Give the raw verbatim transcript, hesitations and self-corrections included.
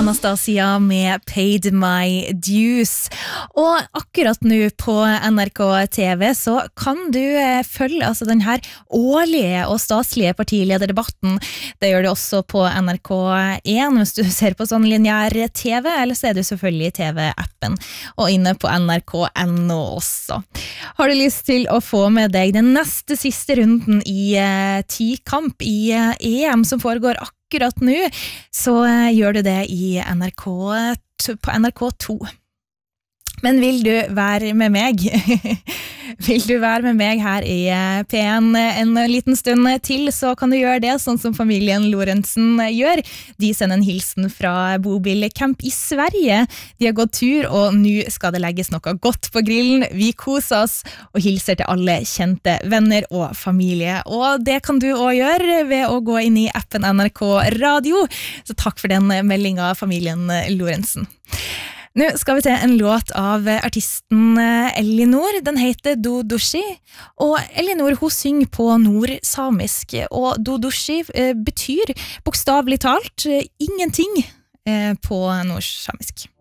Anastasia med Paid My Dues. Og akkurat nå på N R K T V så kan du følge altså den her årlige og staslige partilederdebatten. Det gjør du også på N R K én hvis du ser på sånn lineær T V, eller så er du selvfølgelig i T V-appen og inne på N R K punkt N O også. Har du lyst til å få med deg den neste siste runden i uh, ti-kamp i uh, E M som foregår akkurat nå, så uh, gjør du det i N R K, på N R K to. Men vil du være med meg? Vil du være med meg her i P en en liten stund til, så kan du gjøre det sånn som familien Lorentzen gjør. De sender en hilsen fra Bobilcamp i Sverige. De har gått tur, og nå skal det legges noe godt på grillen. Vi koser oss og hilser til alle kjente venner og familie. Og det kan du også gjøre ved å gå inn i appen N R K Radio. Så takk for den meldingen, familien Lorentzen. Nå skal vi til en låt av artisten Elinor. Den heter Dodoshi, og Elinor hun synger på nordsamisk, og Dodoshi betyr bokstavelig talt ingenting på nordsamisk.